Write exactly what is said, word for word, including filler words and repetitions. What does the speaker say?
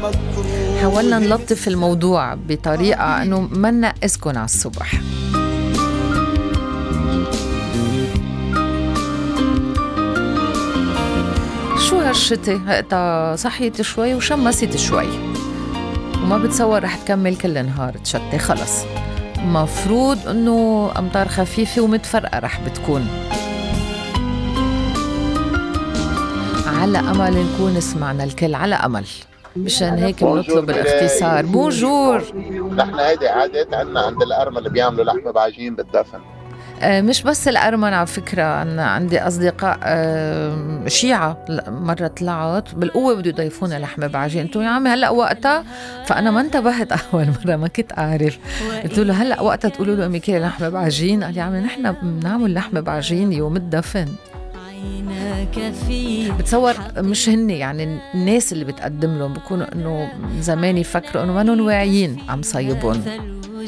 حاولنا نلطف الموضوع بطريقة أنه ما ننقسكن على الصبح. شو هالشتي هقتا صحيت شوي وشمست شوي وما بتصور رح تكمل كل نهار تشتي. خلص مفروض أنه أمطار خفيفة ومتفرقة رح بتكون، على أمل نكون سمعنا الكل، على أمل. مشان هيك بنطلب الاختصار. بونجور. نحن هيدي عادة عنا عند الأرمل اللي بيعملوا لحمة بعجين بالدفن. آه مش بس الأرمن على فكرة، أنا عندي أصدقاء آه شيعة مرة طلعت بالقوة بده يضيفونا لحمة بعجين. قلت له يا عمي هلأ وقتها، فأنا ما انتبهت أول مرة ما كنت أعرف. قلت له هلأ وقتها تقولوا له أمي كيلي لحمة بعجين؟ قال لي عمي نحن بنعمل لحمة بعجين يوم الدفن. بتصور مش هني يعني الناس اللي بتقدم لهم بيكونوا انه زمان يفكروا انه ما نون واعيين عم صيبون.